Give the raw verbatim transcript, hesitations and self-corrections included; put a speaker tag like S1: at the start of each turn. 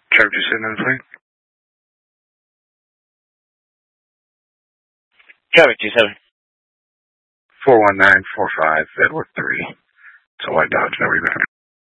S1: Trevor, just sitting on the plane?
S2: Trevor, two seven.
S1: four one nine four five, Edward three. It's a white Dodge, no rebound.